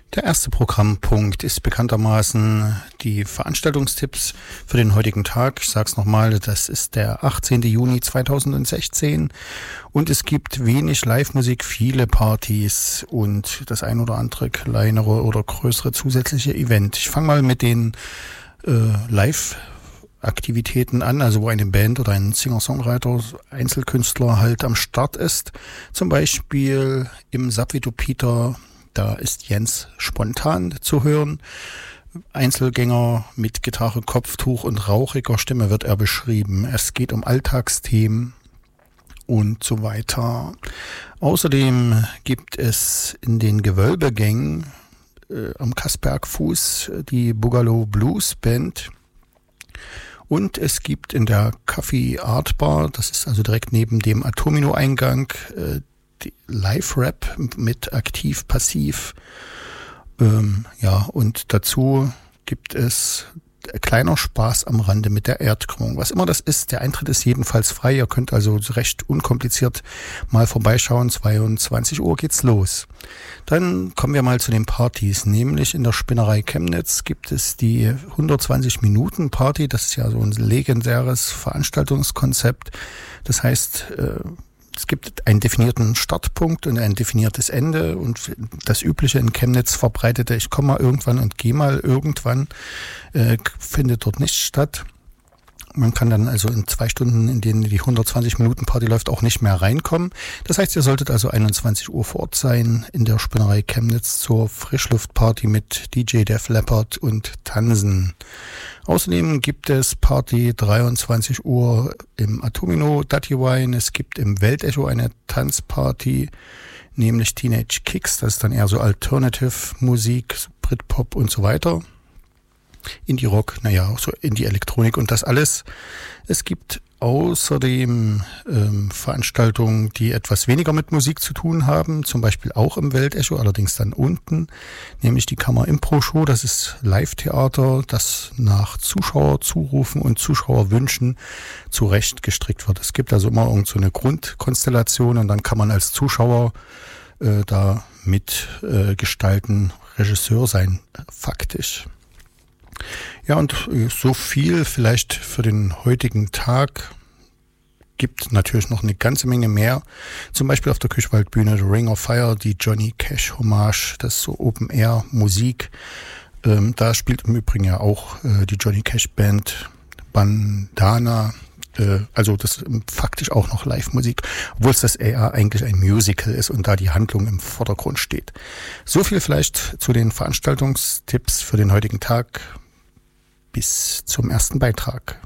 Der erste Programmpunkt ist bekanntermaßen die Veranstaltungstipps für den heutigen Tag. Ich sage es nochmal, das ist der 18. Juni 2016 und es gibt wenig Live-Musik, viele Partys und das ein oder andere kleinere oder größere zusätzliche Event. Ich fange mal mit den Live-Aktivitäten an, also wo eine Band oder ein Singer-Songwriter, Einzelkünstler halt am Start ist. Zum Beispiel im Subway Peter. Da ist Jens Spontan zu hören. Einzelgänger mit Gitarre, Kopftuch und rauchiger Stimme wird er beschrieben. Es geht um Alltagsthemen und so weiter. Außerdem gibt es in den Gewölbegängen am Kassbergfuß die Boogaloo Blues Band. Und es gibt in der Café Art Bar, das ist also direkt neben dem Atomino-Eingang, die Live-Rap mit aktiv-passiv. Und dazu gibt es kleiner Spaß am Rande mit der Erdkrümmung. Was immer das ist, der Eintritt ist jedenfalls frei. Ihr könnt also recht unkompliziert mal vorbeischauen. 22 Uhr geht's los. Dann kommen wir mal zu den Partys. Nämlich in der Spinnerei Chemnitz gibt es die 120-Minuten-Party. Das ist ja so ein legendäres Veranstaltungskonzept. Das heißt, es gibt einen definierten Startpunkt und ein definiertes Ende und das Übliche in Chemnitz verbreitete, ich komme mal irgendwann und gehe mal irgendwann, findet dort nicht statt. Man kann dann also in 2 Stunden, in denen die 120-Minuten-Party läuft, auch nicht mehr reinkommen. Das heißt, ihr solltet also 21 Uhr vor Ort sein in der Spinnerei Chemnitz zur Frischluftparty mit DJ Def Leppard und Tanzen. Außerdem gibt es Party 23 Uhr im Atomino Dutty Wine. Es gibt im Weltecho eine Tanzparty, nämlich Teenage Kicks. Das ist dann eher so Alternative Musik, so Britpop und so weiter. Indie-Rock, auch so Indie-Elektronik und das alles. Es gibt außerdem Veranstaltungen, die etwas weniger mit Musik zu tun haben, zum Beispiel auch im Weltecho, allerdings dann unten, nämlich die Kammer-Impro-Show. Das ist Live-Theater, das nach Zuschauerzurufen und Zuschauerwünschen zurecht gestrickt wird. Es gibt also immer irgend so eine Grundkonstellation und dann kann man als Zuschauer da mitgestalten, Regisseur sein, faktisch. Ja, und so viel vielleicht für den heutigen Tag. Gibt natürlich noch eine ganze Menge mehr. Zum Beispiel auf der Küchwaldbühne The Ring of Fire, die Johnny Cash Hommage, das ist so Open-Air-Musik. Da spielt im Übrigen ja auch die Johnny Cash Band Bandana. Also das ist faktisch auch noch Live-Musik, obwohl es das eher eigentlich ein Musical ist und da die Handlung im Vordergrund steht. So viel vielleicht zu den Veranstaltungstipps für den heutigen Tag. Bis zum ersten Beitrag.